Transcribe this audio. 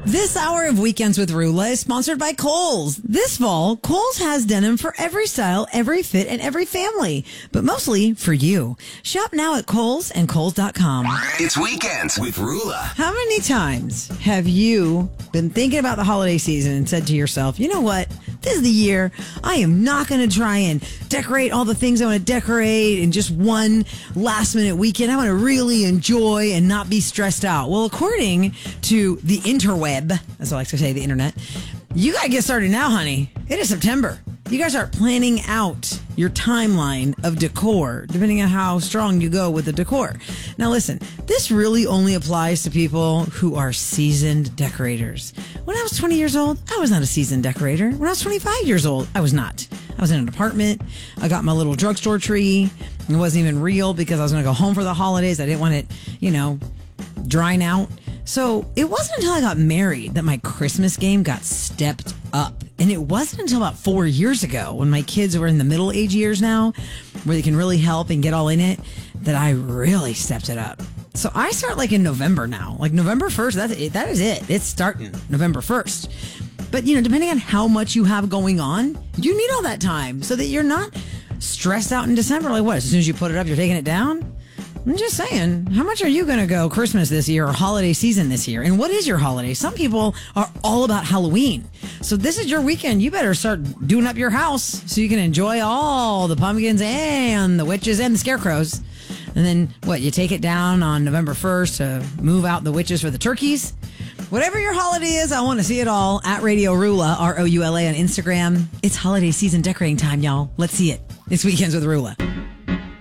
This hour of Weekends with Rula is sponsored by Kohl's. This fall, Kohl's has denim for every style, every fit, and every family, but mostly for you. Shop now at Kohl's and Kohl's.com. It's Weekends with Rula. How many times have you been thinking about the holiday season and said to yourself, you know what? This is the year I am not going to try and decorate all the things I want to decorate in just one last minute weekend. I want to really enjoy and not be stressed out. Well, according to the interweb, as I like to say, the internet, you got to get started now, honey. It is September. You guys start planning out your timeline of decor, depending on how strong you go with the decor. Now, listen, this really only applies to people who are seasoned decorators. When I was 20 years old, I was not a seasoned decorator. When I was 25 years old, I was not. I was in an apartment. I got my little drugstore tree. It wasn't even real because I was going to go home for the holidays. I didn't want it, drying out. So it wasn't until I got married that my Christmas game got stepped up. And it wasn't until about 4 years ago, when my kids were in the middle age years now, where they can really help and get all in it, that I really stepped it up. So I start in November now. Like November 1st, that is it. It's starting November 1st. But, depending on how much you have going on, you need all that time so that you're not stressed out in December. Like what? As soon as you put it up, you're taking it down? I'm just saying, how much are you going to go Christmas this year or holiday season this year? And what is your holiday? Some people are all about Halloween. So this is your weekend. You better start doing up your house so you can enjoy all the pumpkins and the witches and the scarecrows. And then you take it down on November 1st to move out the witches for the turkeys. Whatever your holiday is, I want to see it all at Radio Rula, Roula on Instagram. It's holiday season decorating time, y'all. Let's see it. It's Weekends with Rula.